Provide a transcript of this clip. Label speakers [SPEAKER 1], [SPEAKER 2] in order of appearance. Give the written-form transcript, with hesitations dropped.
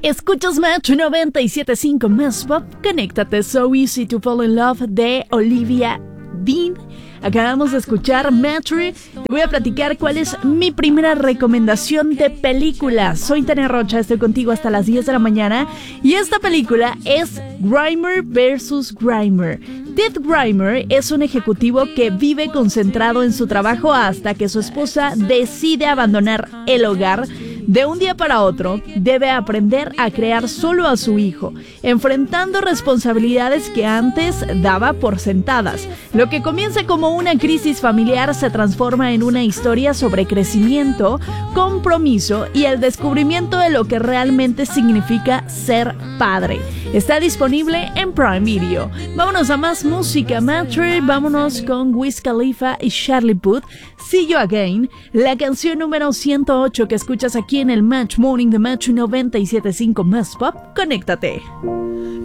[SPEAKER 1] Escuchas Match 97.5 Más Pop. Conéctate. So Easy to Fall in Love de Olivia Dean. Acabamos de escuchar Matri. Te voy a platicar cuál es mi primera recomendación de película. Soy Tania Rocha, estoy contigo hasta las 10 de la mañana. Y esta película es Grimer vs. Grimer. Ted Grimer es un ejecutivo que vive concentrado en su trabajo hasta que su esposa decide abandonar el hogar. De un día para otro, debe aprender a crear solo a su hijo, enfrentando responsabilidades que antes daba por sentadas. Lo que comienza como una crisis familiar se transforma en una historia sobre crecimiento, compromiso y el descubrimiento de lo que realmente significa ser padre. Está disponible en Prime Video. Vámonos a más música, Matri. Vámonos con Wiz Khalifa y Charlie Puth. See You Again, la canción número 108 que escuchas aquí en el Match Morning de Match 97.5 Más Pop. Conéctate.